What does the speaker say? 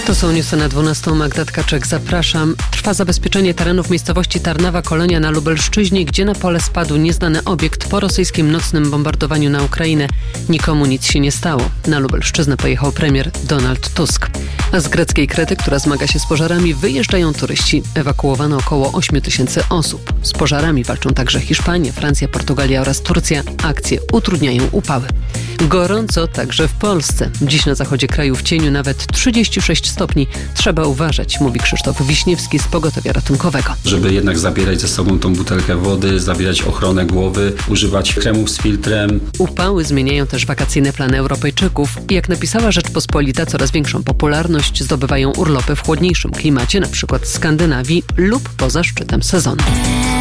To są newsy na 12. Magda Tkaczyk, zapraszam. Trwa zabezpieczenie terenów miejscowości Tarnawa Kolonia na Lubelszczyźnie, gdzie na pole spadł nieznany obiekt po rosyjskim nocnym bombardowaniu na Ukrainę. Nikomu nic się nie stało. Na Lubelszczyznę pojechał premier Donald Tusk. A z greckiej Krety, która zmaga się z pożarami, wyjeżdżają turyści. Ewakuowano około 8 000 osób. Z pożarami walczą także Hiszpania, Francja, Portugalia oraz Turcja. Akcje utrudniają upały. Gorąco także w Polsce. Dziś na zachodzie kraju w cieniu nawet 36 stopni. Trzeba uważać, mówi Krzysztof Wiśniewski z pogotowia ratunkowego. Żeby jednak zabierać ze sobą tą butelkę wody, zabierać ochronę głowy, używać kremów z filtrem. Upały zmieniają też wakacyjne plany Europejczyków. Jak napisała Rzeczpospolita, coraz większą popularność zdobywają urlopy w chłodniejszym klimacie, np. w Skandynawii lub poza szczytem sezonu.